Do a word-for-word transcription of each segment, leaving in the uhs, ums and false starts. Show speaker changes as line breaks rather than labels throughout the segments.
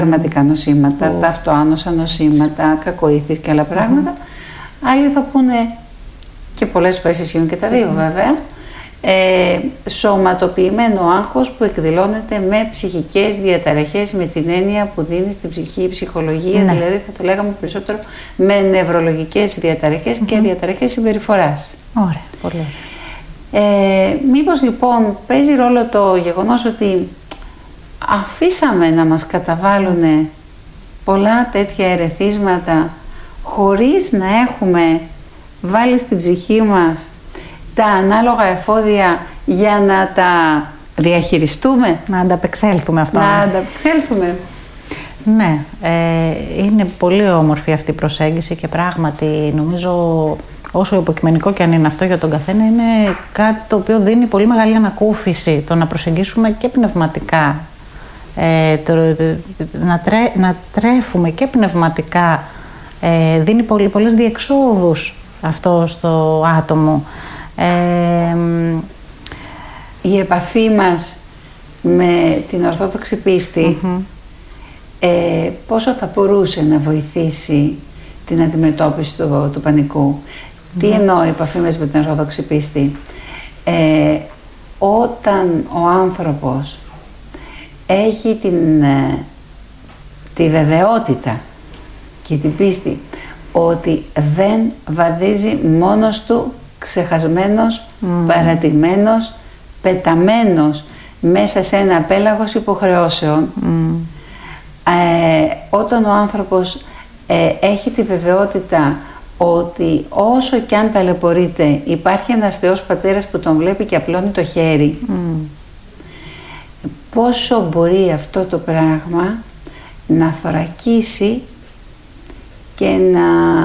πραγματικά νοσήματα, oh. τα αυτοάνοσα νοσήματα, κακοήθειες και άλλα πράγματα. Mm-hmm. Άλλοι θα πούνε, και πολλές φορές ισχύουν και τα δύο mm-hmm. βέβαια, ε, σωματοποιημένο άγχος που εκδηλώνεται με ψυχικές διαταραχές, με την έννοια που δίνει στην ψυχή η ψυχολογία, ναι. δηλαδή θα το λέγαμε περισσότερο με νευρολογικές διαταραχές mm-hmm. και διαταραχές συμπεριφοράς.
Ωραία, πολύ.
Ε, μήπως λοιπόν παίζει ρόλο το γεγονός ότι αφήσαμε να μας καταβάλουν πολλά τέτοια ερεθίσματα χωρίς να έχουμε βάλει στην ψυχή μας τα ανάλογα εφόδια για να τα διαχειριστούμε.
Να ανταπεξέλθουμε αυτό.
Να ανταπεξέλθουμε.
Ναι, ε, είναι πολύ όμορφη αυτή η προσέγγιση και πράγματι νομίζω όσο υποκειμενικό και αν είναι αυτό για τον καθένα είναι κάτι το οποίο δίνει πολύ μεγάλη ανακούφιση το να προσεγγίσουμε και πνευματικά, ε, το, το, να, τρέ, να τρέφουμε και πνευματικά, ε, δίνει πολύ, πολλές διεξόδους αυτό στο άτομο. Ε,
η επαφή μας με την Ορθόδοξη πίστη mm-hmm. ε, πόσο θα μπορούσε να βοηθήσει την αντιμετώπιση του, του πανικού. Mm-hmm. Τι εννοώ η επαφή μας με την Ορθόδοξη πίστη? Ε, όταν ο άνθρωπος έχει την, ε, τη βεβαιότητα και την πίστη ότι δεν βαδίζει μόνος του, ξεχασμένος, mm. παρατημένος, πεταμένος μέσα σε ένα πέλαγος υποχρεώσεων. Mm. Ε, όταν ο άνθρωπος ε, έχει τη βεβαιότητα ότι όσο κι αν ταλαιπωρείται υπάρχει ένας Θεός Πατέρας που τον βλέπει και απλώνει το χέρι, mm. πόσο μπορεί αυτό το πράγμα να θωρακίσει και να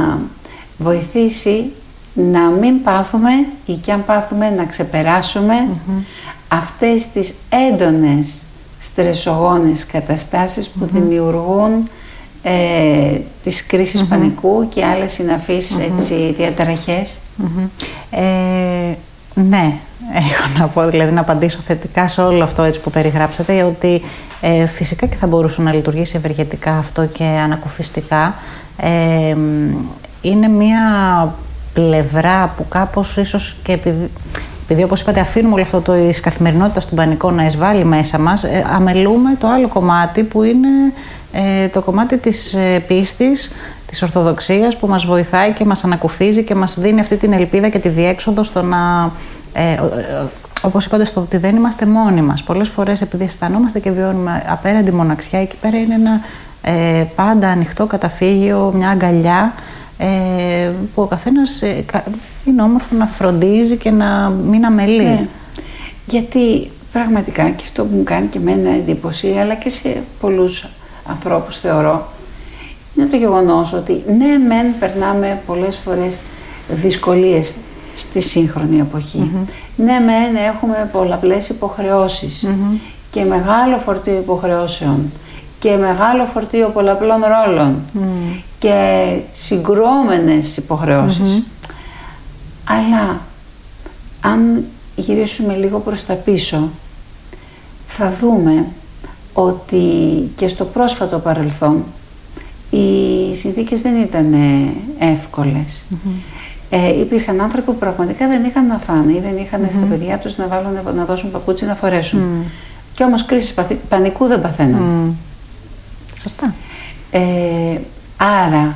βοηθήσει να μην πάθουμε ή κι αν πάθουμε να ξεπεράσουμε mm-hmm. αυτές τις έντονες στρεσογόνες καταστάσεις που mm-hmm. δημιουργούν ε, τις κρίσεις mm-hmm. πανικού και άλλες συναφείς mm-hmm. έτσι, διαταραχές.
Mm-hmm. Ε, ναι, έχω να πω, δηλαδή να απαντήσω θετικά σε όλο αυτό έτσι που περιγράψατε, ότι ε, φυσικά και θα μπορούσε να λειτουργήσει ευεργετικά αυτό και ανακουφιστικά. Ε, είναι μια πλευρά που κάπως ίσως και επειδή, επειδή όπως είπατε αφήνουμε όλο αυτό το της καθημερινότητας του πανικού να εισβάλλει μέσα μας, ε, αμελούμε το άλλο κομμάτι που είναι ε, το κομμάτι της ε, πίστης, της Ορθοδοξίας που μας βοηθάει και μας ανακουφίζει και μας δίνει αυτή την ελπίδα και τη διέξοδο στο να, ε, ε, όπως είπατε, στο ότι δεν είμαστε μόνοι μας. Πολλές φορές επειδή αισθανόμαστε και βιώνουμε απέραντη μοναξιά, εκεί πέρα είναι ένα ε, πάντα ανοιχτό καταφύγιο, μια αγκαλιά, Ε, που ο καθένας ε, είναι όμορφο να φροντίζει και να μην αμελεί.
Ναι. Γιατί πραγματικά και αυτό που μου κάνει και εμένα εντύπωση, αλλά και σε πολλούς ανθρώπους θεωρώ, είναι το γεγονός ότι ναι μεν περνάμε πολλές φορές δυσκολίες στη σύγχρονη εποχή. Mm-hmm. Ναι μεν έχουμε πολλαπλές υποχρεώσεις mm-hmm. και μεγάλο φορτίο υποχρεώσεων και μεγάλο φορτίο πολλαπλών ρόλων mm. και συγκρουόμενες υποχρεώσεις. Mm-hmm. Αλλά αν γυρίσουμε λίγο προς τα πίσω, θα δούμε ότι και στο πρόσφατο παρελθόν οι συνθήκες δεν ήταν εύκολες. Mm-hmm. Ε, υπήρχαν άνθρωποι που πραγματικά δεν είχαν να φάνε ή δεν είχαν mm-hmm. στα παιδιά τους να, βάλουν, να δώσουν παπούτσι να φορέσουν. Mm. Και όμως κρίσεις πανικού δεν παθαίναν. Mm.
Σωστά.
Ε, άρα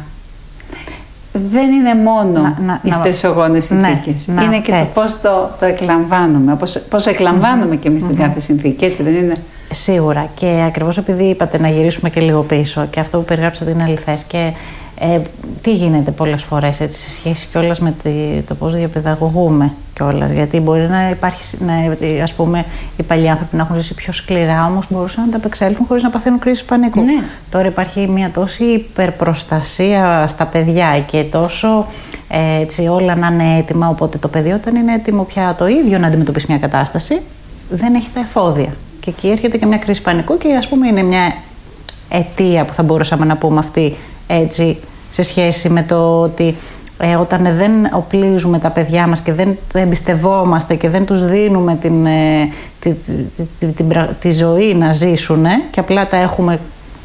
δεν είναι μόνο να, να, οι στρεσογόνες συνθήκες. Ναι, είναι και έτσι. Το πώς το, το εκλαμβάνουμε, πώς, πώς εκλαμβάνουμε mm-hmm. και εμείς mm-hmm. την κάθε συνθήκη, έτσι δεν είναι?
Σίγουρα, και ακριβώς επειδή είπατε να γυρίσουμε και λίγο πίσω και αυτό που περιγράψατε είναι αληθές και ε, τι γίνεται πολλές φορές έτσι, σε σχέση κιόλας με τη, το πώς διαπαιδαγωγούμε κιόλας, γιατί μπορεί να υπάρχει, να, ας πούμε, οι παλιοί άνθρωποι να έχουν ζήσει πιο σκληρά, όμως μπορούσαν να τα απεξέλθουν χωρίς να παθαίνουν κρίση πανικού. Ναι. Τώρα υπάρχει μια τόση υπερπροστασία στα παιδιά και τόσο ε, έτσι, όλα να είναι έτοιμα, οπότε το παιδί όταν είναι έτοιμο πια το ίδιο να αντιμετωπίσει μια κατάσταση δεν έχει τα εφόδια. Και εκεί έρχεται και μια κρίση πανικού και ας πούμε είναι μια αιτία που θα μπορούσαμε να πούμε αυτή έτσι, σε σχέση με το ότι ε, όταν δεν οπλίζουμε τα παιδιά μας και δεν τα εμπιστευόμαστε και δεν τους δίνουμε την, ε, τη, τη, τη, τη, τη, τη ζωή να ζήσουν ε, και απλά τα έχουμε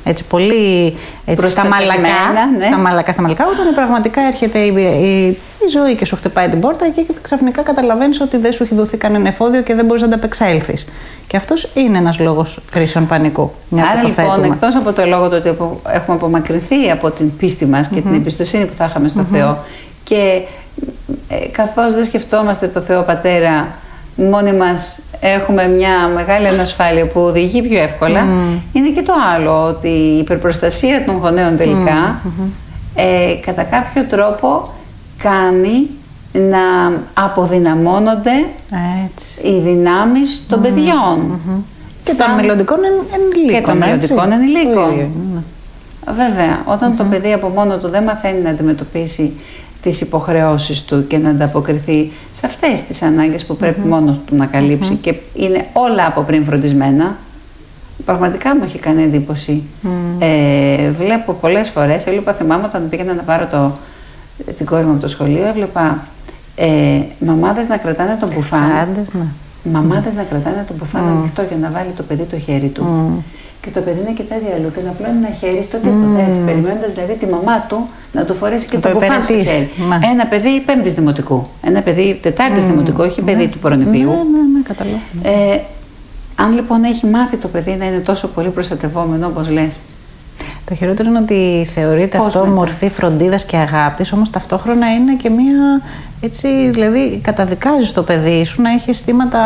έτσι, πολύ έτσι, στα μαλακά, ναι. στα μαλακά, στα μαλακά, όταν πραγματικά έρχεται η, η, η ζωή και σου χτυπάει την πόρτα και ξαφνικά καταλαβαίνεις ότι δεν σου έχει δοθεί κανένα εφόδιο και δεν μπορείς να ανταπεξέλθεις. Και αυτός είναι ένας λόγος κρίσεων πανικού.
Άρα λοιπόν, εκτός από το λόγο του ότι έχουμε απομακρυνθεί από την πίστη μας και mm-hmm. την εμπιστοσύνη που θα είχαμε στο mm-hmm. Θεό και ε, καθώς δεν σκεφτόμαστε το Θεό Πατέρα, μόνοι μας έχουμε μια μεγάλη ανασφάλεια που οδηγεί πιο εύκολα, mm. είναι και το άλλο, ότι η υπερπροστασία των γονέων τελικά mm. ε, κατά κάποιο τρόπο κάνει να αποδυναμώνονται έτσι. Οι δυνάμεις των mm. παιδιών. Mm-hmm.
Και σαν... των μελλοντικών ενηλίκων.
Και των μελλοντικών ενηλίκων. Mm. Βέβαια, όταν mm-hmm. το παιδί από μόνο του δεν μαθαίνει να αντιμετωπίσει τις υποχρεώσεις του και να ανταποκριθεί σε αυτές τις ανάγκες που πρέπει mm-hmm. μόνος του να καλύψει mm-hmm. και είναι όλα από πριν φροντισμένα, πραγματικά μου έχει κάνει εντύπωση. Mm. Ε, βλέπω πολλές φορές, έβλεπα, θυμάμαι όταν πήγαινα να πάρω το, την κόρη μου από το σχολείο, έβλεπα ε, μαμάδες να κρατάνε τον μπουφάν, Άντες, ναι. μαμάδες mm. να κρατάνε τον μπουφάν mm. ανοιχτό για να βάλει το παιδί το χέρι του. Mm. Και το παιδί να κοιτάζει αλλού και να πλώνει ένα χέρι στο τίποτα, mm. έτσι, περιμένοντας δηλαδή τη μαμά του να του φορέσει και το, το μπουφάν στο χέρι. Μα. Ένα παιδί πέμπτης δημοτικού, ένα παιδί τετάρτης mm. δημοτικού, όχι παιδί ναι. του προνηπίου.
Ναι, ναι, ναι, καταλαβαίνω.
Ε, αν λοιπόν έχει μάθει το παιδί να είναι τόσο πολύ προστατευόμενο όπως λες.
Το χειρότερο είναι ότι θεωρείται Πώς αυτό μετά. μορφή φροντίδας και αγάπης, όμως ταυτόχρονα είναι και μία, έτσι, δηλαδή καταδικάζεις το παιδί σου να έχει αισθήματα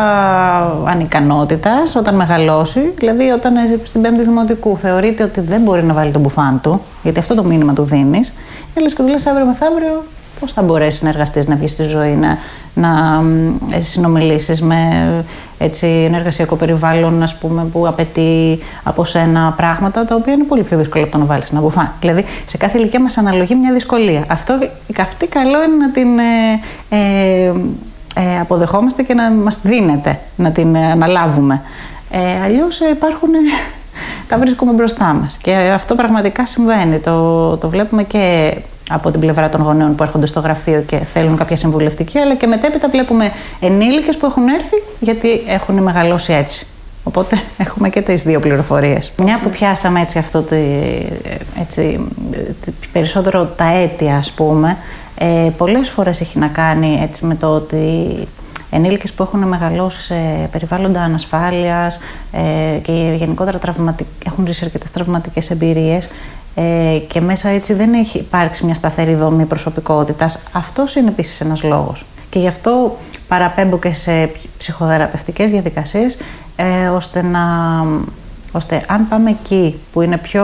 ανικανότητας όταν μεγαλώσει, δηλαδή όταν στην πέμπτη δημοτικού θεωρείται ότι δεν μπορεί να βάλει τον μπουφάν του, γιατί αυτό το μήνυμα του δίνεις, και λες και του λες αύριο μεθαύριο πώς θα μπορέσεις να εργαστείς, να βγεις στη ζωή, να, να συνομιλήσεις με έτσι, ένα εργασιακό περιβάλλον, ας πούμε, που απαιτεί από σένα πράγματα τα οποία είναι πολύ πιο δύσκολο από το να βάλεις ένα μπουφάν. Δηλαδή, σε κάθε ηλικία μας αναλογεί μια δυσκολία. Αυτό, αυτή καλό είναι να την ε, ε, ε, αποδεχόμαστε και να μας δίνεται, να την ε, αναλάβουμε. Ε, αλλιώς ε, υπάρχουν... τα βρίσκουμε μπροστά μας. Και αυτό πραγματικά συμβαίνει. Το, το βλέπουμε και από την πλευρά των γονέων που έρχονται στο γραφείο και θέλουν κάποια συμβουλευτική, αλλά και μετέπειτα βλέπουμε ενήλικες που έχουν έρθει γιατί έχουν μεγαλώσει έτσι. Οπότε έχουμε και τις δύο πληροφορίες. Μια που πιάσαμε έτσι αυτό το, έτσι, περισσότερο τα αίτια, ας πούμε, ε, πολλές φορές έχει να κάνει έτσι με το ότι ενήλικες που έχουν μεγαλώσει σε περιβάλλοντα ανασφάλειας ε, και γενικότερα τραυματικ... έχουν ζήσει αρκετές τραυματικές εμπειρίες ε, και μέσα έτσι δεν έχει υπάρξει μια σταθερή δομή προσωπικότητας. Αυτός είναι επίσης ένας λόγος. Και γι' αυτό παραπέμπω και σε ψυχοθεραπευτικές διαδικασίες ε, ώστε, να, ώστε αν πάμε εκεί που είναι πιο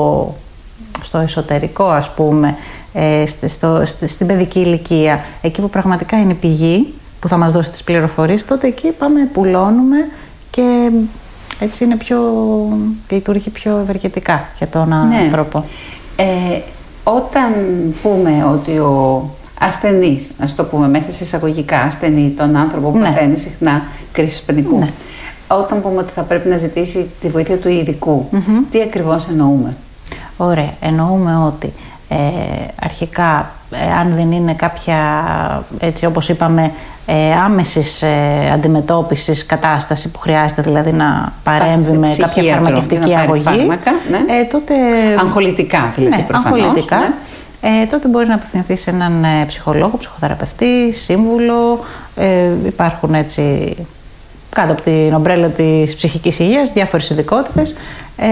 στο εσωτερικό, ας πούμε, ε, στο, στο, στην παιδική ηλικία, εκεί που πραγματικά είναι η πηγή που θα μας δώσει τις πληροφορίες, τότε εκεί πάμε, πουλώνουμε και έτσι είναι πιο, λειτουργεί πιο ευεργετικά για τον ναι. άνθρωπο.
Ε, όταν πούμε ότι ο ασθενής, ας το πούμε μέσα σε εισαγωγικά ασθενή, τον άνθρωπο που ναι. παθαίνει συχνά κρίσης πανικού, ναι. όταν πούμε ότι θα πρέπει να ζητήσει τη βοήθεια του ειδικού, mm-hmm. τι ακριβώς εννοούμε?
Ωραία, εννοούμε ότι ε, αρχικά ε, αν δεν είναι κάποια, έτσι όπως είπαμε, ε, άμεσης ε, αντιμετώπισης κατάσταση που χρειάζεται δηλαδή να παρέμβει με κάποια φαρμακευτική αγωγή, φάρμακα, ναι. ε, τότε...
Αγχολητικά δηλαδή,
ναι,
προφανώς.
Αγχολητικά.
Ναι.
Ε, τότε μπορεί να απευθυνθεί σε έναν ε, ψυχολόγο, ψυχοθεραπευτή, σύμβουλο. Ε, υπάρχουν έτσι κάτω από την ομπρέλα της ψυχικής υγείας διάφορες ειδικότητες ε,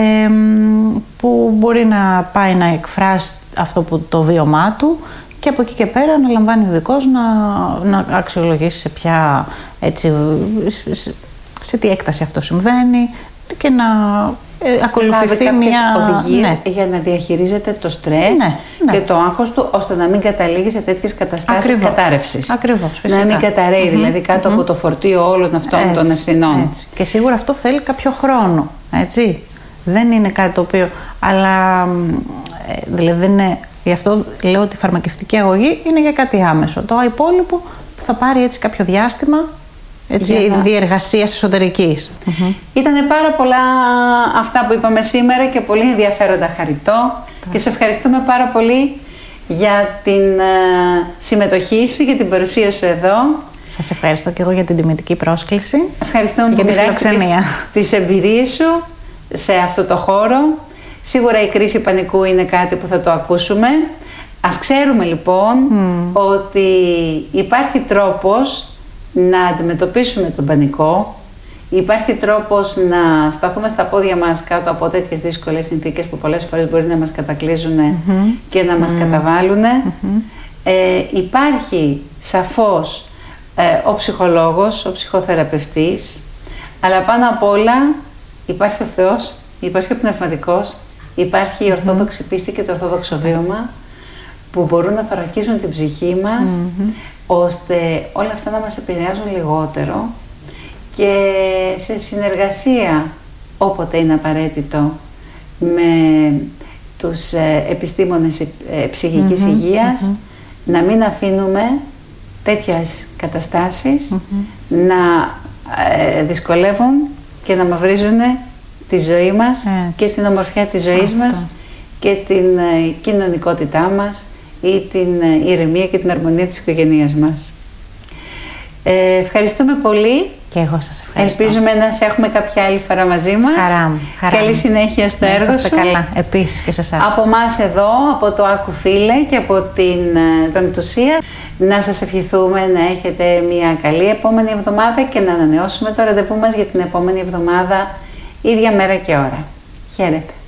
που μπορεί να πάει να εκφράσει αυτό που το βίωμά του και από εκεί και πέρα να λαμβάνει ο ειδικός να, να αξιολογήσει σε ποια, έτσι, σε, σε τι έκταση αυτό συμβαίνει και να ε, ακολουθηθεί
Λάβει
μια
οδηγίες
ναι.
για να διαχειρίζεται το στρες
ναι, ναι.
και το άγχος του, ώστε να μην καταλήγει σε τέτοιες καταστάσεις Ακριβώς. κατάρρευσης.
Ακριβώς, φυσικά.
Να μην καταραίει mm-hmm. δηλαδή κάτω mm-hmm. από το φορτίο όλων αυτών έτσι, των ευθυνών.
Έτσι. Και σίγουρα αυτό θέλει κάποιο χρόνο, έτσι. Δεν είναι κάτι το οποίο, αλλά ε, δηλαδή δεν είναι, γι' αυτό λέω ότι η φαρμακευτική αγωγή είναι για κάτι άμεσο. Το υπόλοιπο θα πάρει έτσι κάποιο διάστημα έτσι, να... διεργασίας εσωτερικής. Mm-hmm.
Ήτανε πάρα πολλά αυτά που είπαμε σήμερα και πολύ ενδιαφέροντα, Χαριτώ. Mm-hmm. Και σε ευχαριστούμε πάρα πολύ για την uh, συμμετοχή σου, για την παρουσία σου εδώ.
Σας ευχαριστώ και εγώ για την τιμητική πρόσκληση.
Ευχαριστούμε που μοιράστηκες τις εμπειρίες σου σε αυτό το χώρο Σίγουρα η κρίση πανικού είναι κάτι που θα το ακούσουμε. Ας ξέρουμε λοιπόν mm. ότι υπάρχει τρόπος να αντιμετωπίσουμε τον πανικό, υπάρχει τρόπος να σταθούμε στα πόδια μας κάτω από τέτοιες δύσκολες συνθήκες που πολλές φορές μπορεί να μας κατακλείζουν mm-hmm. και να μας mm-hmm. καταβάλουν. Mm-hmm. Ε, υπάρχει σαφώς ε, ο ψυχολόγος, ο ψυχοθεραπευτής, αλλά πάνω απ' όλα υπάρχει ο Θεός, υπάρχει ο Πνευματικός, υπάρχει η Ορθόδοξη πίστη και το Ορθόδοξο βίωμα που μπορούν να θωρακίζουν την ψυχή μας mm-hmm. ώστε όλα αυτά να μας επηρεάζουν λιγότερο και σε συνεργασία όποτε είναι απαραίτητο με τους ε, επιστήμονες ε, ψυχικής mm-hmm. υγείας mm-hmm. να μην αφήνουμε τέτοιες καταστάσεις mm-hmm. να ε, δυσκολεύουν και να μαυρίζουν τη ζωή μας έτσι. Και την ομορφιά της ζωής αυτό. Μας και την ε, κοινωνικότητά μας ή την ε, ηρεμία και την αρμονία της οικογένειας μας. Ε, ευχαριστούμε πολύ.
Και εγώ σας ευχαριστώ.
Ελπίζουμε να σε έχουμε κάποια άλλη φορά μαζί μας.
Χαρά μου. Χαρά
Καλή
μου.
συνέχεια στο
να
έργο σου.
Καλά, επίσης και σε εσάς.
Από εμάς εδώ, από το Άκου Φίλε και από την Πεμπτουσία, να σας ευχηθούμε να έχετε μια καλή επόμενη εβδομάδα και να ανανεώσουμε το ραντεβού μας για την επόμενη εβδομάδα, ίδια μέρα και ώρα. Χαίρετε.